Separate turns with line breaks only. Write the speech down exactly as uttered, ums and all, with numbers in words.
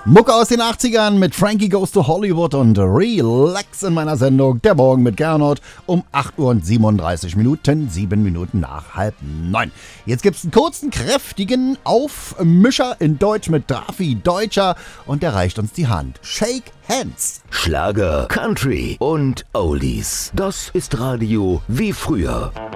Mucke aus den achtzigern mit Frankie Goes to Hollywood und Relax in meiner Sendung Der Morgen mit Gernot um acht Uhr und siebenunddreißig Minuten, sieben Minuten nach halb neun. Jetzt gibt's einen kurzen, kräftigen Aufmischer in Deutsch mit Drafi Deutscher und der reicht uns die Hand. Shake Hands.
Schlager, Country und Oldies. Das ist Radio wie früher.